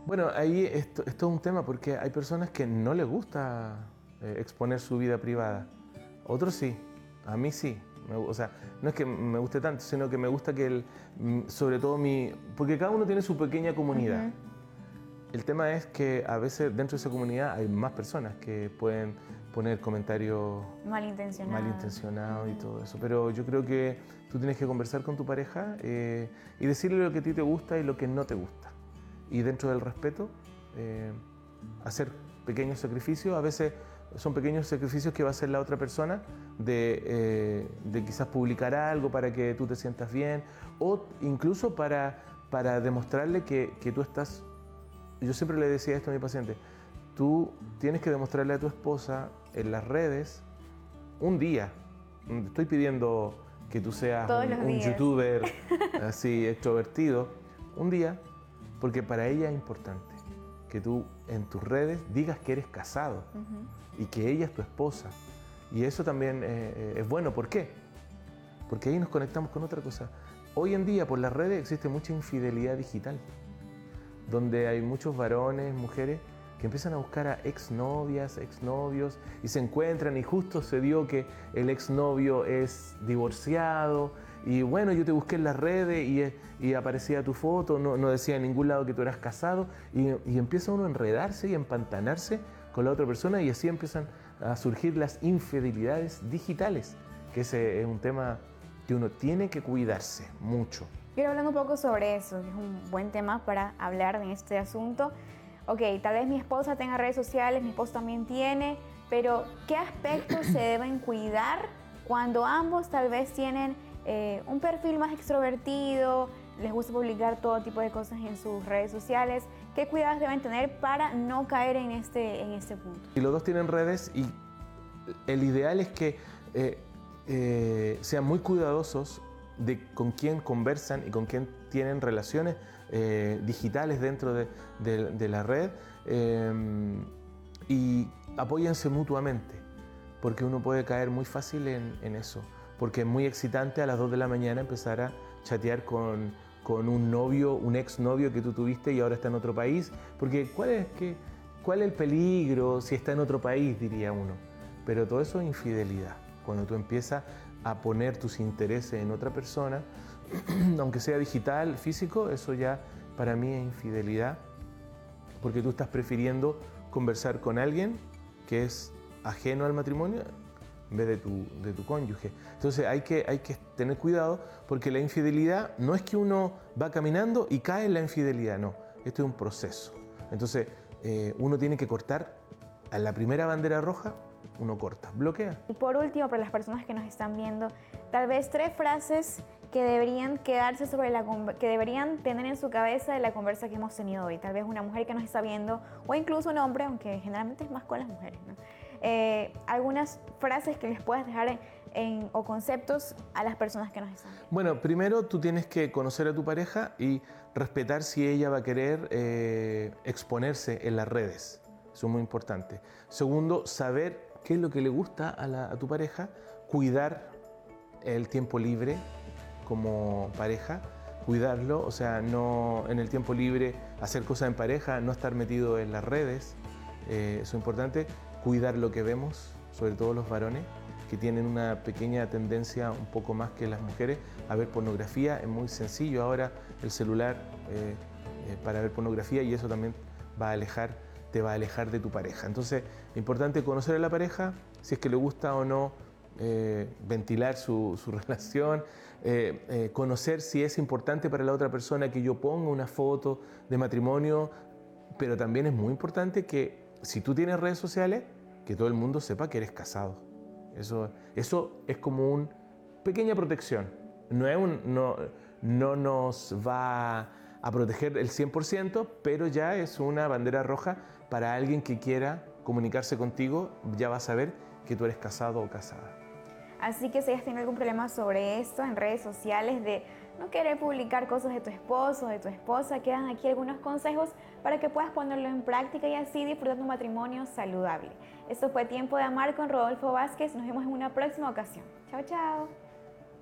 Bueno, ahí esto es todo un tema porque hay personas que no les gusta exponer su vida privada. Otros sí, a mí sí. O sea, no es que me guste tanto, sino que me gusta que sobre todo porque cada uno tiene su pequeña comunidad. Ujú. El tema es que a veces dentro de esa comunidad hay más personas que pueden poner comentarios malintencionados y todo eso. Pero yo creo que tú tienes que conversar con tu pareja y decirle lo que a ti te gusta y lo que no te gusta. Y dentro del respeto, hacer pequeños sacrificios. A veces son pequeños sacrificios que va a hacer la otra persona de quizás publicar algo para que tú te sientas bien o incluso para demostrarle que tú estás. Yo siempre le decía esto a mi paciente, tú tienes que demostrarle a tu esposa en las redes un día. No te estoy pidiendo que tú seas un youtuber así extrovertido, un día, porque para ella es importante que tú en tus redes digas que eres casado y que ella es tu esposa. Y eso también es bueno. ¿Por qué? Porque ahí nos conectamos con otra cosa. Hoy en día por las redes existe mucha infidelidad digital, donde hay muchos varones, mujeres, que empiezan a buscar a exnovias, exnovios, y se encuentran y justo se dio que el exnovio es divorciado, y bueno, yo te busqué en las redes y aparecía tu foto, no decía en ningún lado que tú eras casado, y empieza uno a enredarse y a empantanarse con la otra persona, y así empiezan a surgir las infidelidades digitales, que ese es un tema que uno tiene que cuidarse mucho. Quiero hablar un poco sobre eso, que es un buen tema para hablar en este asunto. Ok, tal vez mi esposa tenga redes sociales, mi esposo también tiene, pero ¿qué aspectos se deben cuidar cuando ambos tal vez tienen un perfil más extrovertido, les gusta publicar todo tipo de cosas en sus redes sociales? ¿Qué cuidados deben tener para no caer en este punto? Y los dos tienen redes y el ideal es que sean muy cuidadosos de con quién conversan y con quién tienen relaciones digitales dentro de la red y apóyense mutuamente, porque uno puede caer muy fácil en eso, porque es muy excitante a las 2 de la mañana empezar a chatear con un novio, un exnovio que tú tuviste y ahora está en otro país, porque ¿cuál es el peligro si está en otro país, diría uno? Pero todo eso es infidelidad. Cuando tú empiezas a poner tus intereses en otra persona, aunque sea digital, físico, eso ya para mí es infidelidad, porque tú estás prefiriendo conversar con alguien que es ajeno al matrimonio en vez de tu cónyuge. Entonces hay que tener cuidado, porque la infidelidad no es que uno va caminando y cae en la infidelidad, no, esto es un proceso. Entonces uno tiene que cortar a la primera bandera roja. Uno corta, bloquea. Y por último, para las personas que nos están viendo, tal vez 3 frases que deberían quedarse que deberían tener en su cabeza de la conversa que hemos tenido hoy. Tal vez una mujer que nos está viendo, o incluso un hombre, aunque generalmente es más con las mujeres, ¿no? Algunas frases que les puedas dejar o conceptos a las personas que nos están viendo. Bueno, primero tú tienes que conocer a tu pareja y respetar si ella va a querer exponerse en las redes. Eso es muy importante. Segundo, saber qué es lo que le gusta a tu pareja, cuidar el tiempo libre como pareja, cuidarlo, o sea, no en el tiempo libre hacer cosas en pareja, no estar metido en las redes, eso es importante, cuidar lo que vemos, sobre todo los varones, que tienen una pequeña tendencia un poco más que las mujeres a ver pornografía. Es muy sencillo ahora el celular para ver pornografía, y eso también te va a alejar de tu pareja. Entonces, es importante conocer a la pareja, si es que le gusta o no ventilar su relación, conocer si es importante para la otra persona que yo ponga una foto de matrimonio, pero también es muy importante que si tú tienes redes sociales, que todo el mundo sepa que eres casado. Eso es como una pequeña protección. No nos va a proteger el 100%, pero ya es una bandera roja para alguien que quiera comunicarse contigo, ya va a saber que tú eres casado o casada. Así que si has tenido algún problema sobre esto en redes sociales, de no querer publicar cosas de tu esposo o de tu esposa, quedan aquí algunos consejos para que puedas ponerlo en práctica y así disfrutar de un matrimonio saludable. Esto fue Tiempo de Amar con Rodolfo Vázquez. Nos vemos en una próxima ocasión. Chao, chao.